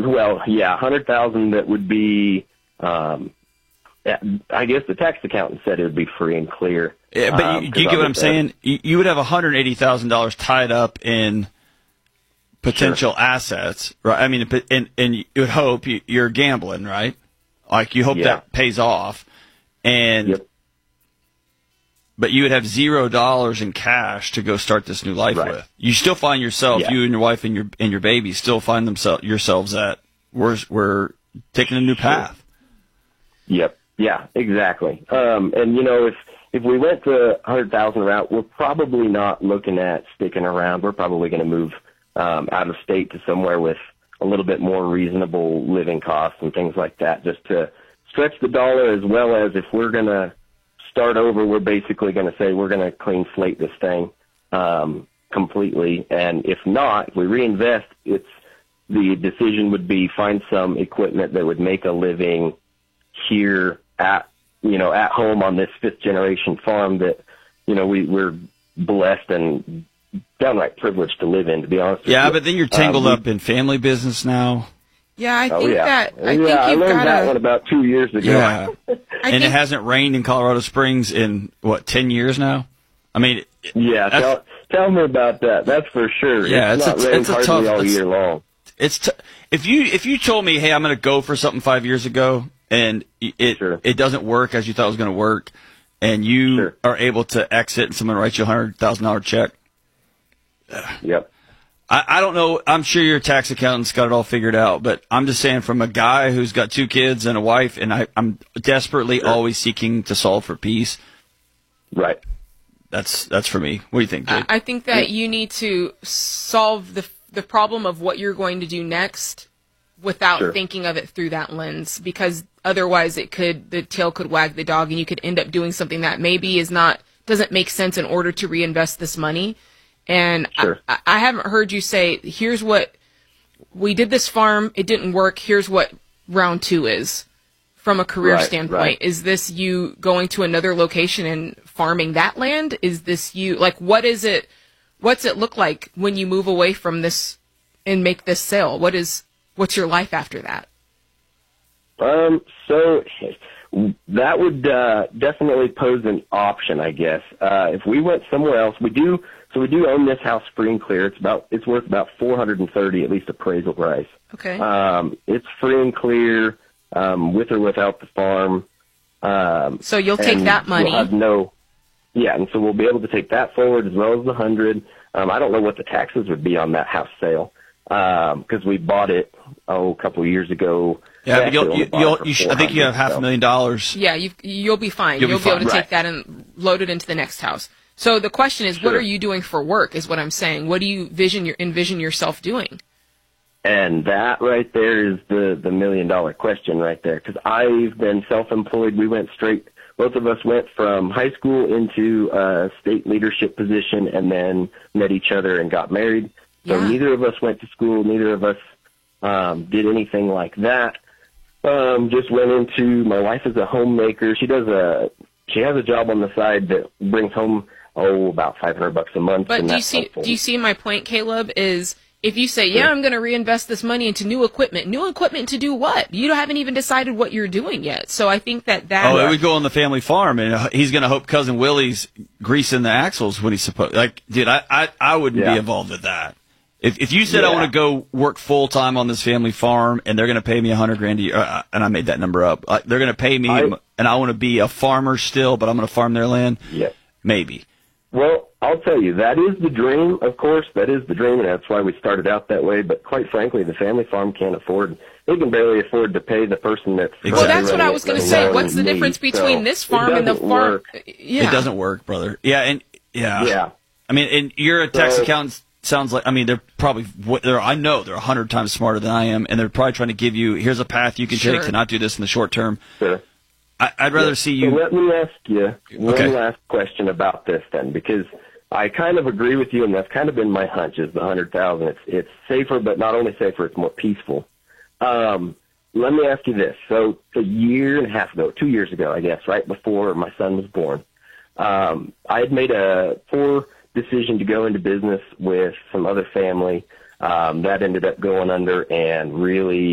Well, yeah, 100,000. That would be. I guess the tax accountant said it would be free and clear. Yeah, but you get what I'm saying? You would have $180,000 tied up in potential assets, right? I mean, and you would hope you're gambling, right? Like you hope that pays off, and but you would have $0 in cash to go start this new life with. You still find yourself, you and your wife and your baby, still find yourselves at we're taking a new path. Yep. Yeah, exactly. And if we went the 100,000 route, we're probably not looking at sticking around. We're probably going to move out of state to somewhere with a little bit more reasonable living costs and things like that, just to stretch the dollar, as well as if we're going to start over, we're basically going to say we're going to clean slate this thing completely. And if not, if we reinvest, the decision would be find some equipment that would make a living here at home on this 5th generation farm that, we're blessed and downright privileged to live in, to be honest with you. Yeah, but then you're tangled up in family business now. Yeah, I think I learned that one about 2 years ago. Yeah. And it hasn't rained in Colorado Springs in, 10 years now? I mean... Yeah, tell me about that. That's for sure. Yeah, it's not rained hardly all year long. If you told me, hey, I'm going to go for something 5 years ago, and it doesn't work as you thought it was going to work, and you are able to exit and someone writes you a $100,000 check. Yep. I don't know. I'm sure your tax accountant's got it all figured out, but I'm just saying from a guy who's got 2 kids and a wife, and I'm desperately always seeking to solve for peace. Right. That's for me. What do you think, Jake? I think that you need to solve the problem of what you're going to do next without thinking of it through that lens, because otherwise the tail could wag the dog and you could end up doing something that maybe doesn't make sense in order to reinvest this money. And I haven't heard you say, here's what we did this farm, it didn't work, here's what round 2 is from a career standpoint. Right. Is this you going to another location and farming that land? Is this you, what's it look like when you move away from this and make this sale? What's your life after that? So that would definitely pose an option, I guess. If we went somewhere else, we do own this house free and clear. It's worth about $430, at least appraisal price. Okay. It's free and clear, with or without the farm. So you'll take that money. And so we'll be able to take that forward as well as the 100. I don't know what the taxes would be on that house sale, because we bought it a couple of years ago. Yeah, I think you have $500,000. Yeah, you'll be fine. You'll be able to take that and load it into the next house. So the question is, what are you doing for work? Is what I'm saying. What do you envision yourself doing? And that right there is the $1 million question right there. Because I've been self-employed. We went straight. Both of us went from high school into a state leadership position, and then met each other and got married. So neither of us went to school. Neither of us did anything like that. Just went into. My wife is a homemaker. She has a job on the side that brings home about $500 a month. But do you see my point, Caleb? Is if you say, I'm going to reinvest this money into new equipment to do what? You haven't even decided what you're doing yet. So I think that it would go on the family farm, and he's going to hope Cousin Willie's greasing the axles when he's supposed. Dude, I wouldn't be involved with that. If you said I want to go work full time on this family farm and they're going to pay me $100,000 a year, and I made that number up, they're going to pay me, and I want to be a farmer still, but I'm going to farm their land. Maybe. Well, I'll tell you, that is the dream. Of course, that is the dream, and that's why we started out that way. But quite frankly, the family farm can't afford. They can barely afford to pay the person that's. Exactly. Well, that's what I was going to say. What's the difference between this farm and the farm? It doesn't work, brother. I mean, and you're a tax accountant. Sounds like, I mean, they're probably, I know they're 100 times smarter than I am, and they're probably trying to give you, here's a path you can take to not do this in the short term. I'd rather see you. So let me ask you one last question about this then, because I kind of agree with you, and that's kind of been my hunch, is the 100,000. It's safer, but not only safer, it's more peaceful. Let me ask you this. So a year and a half ago, 2 years ago, I guess, right before my son was born, I had made a poor decision to go into business with some other family that ended up going under and really